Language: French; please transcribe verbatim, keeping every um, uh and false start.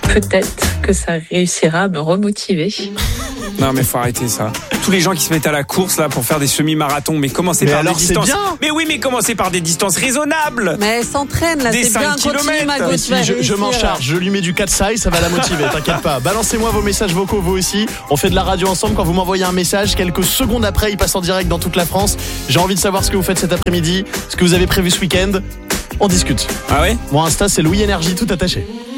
Peut-être que ça réussira à me remotiver. Non mais faut arrêter ça. Tous les gens qui se mettent à la course là pour faire des semi-marathons, mais commencez mais par alors, des distances. c'est bien. Mais oui, mais commencez par des distances raisonnables. Mais elle s'entraîne là, Des c'est bien. cinq Continue, kilomètres. Margot, Mais tu si, vas je, je m'en réussir. charge, je lui mets du Katsai, ça va la motiver, t'inquiète pas. Balancez-moi vos messages vocaux, vous aussi. On fait de la radio ensemble. Quand vous m'envoyez un message, quelques secondes après, il passe en direct dans toute la France. J'ai envie de savoir ce que vous faites cet après-midi, ce que vous avez prévu ce week-end. On discute. Ah ouais? Mon Insta, c'est Louis Énergie, tout attaché.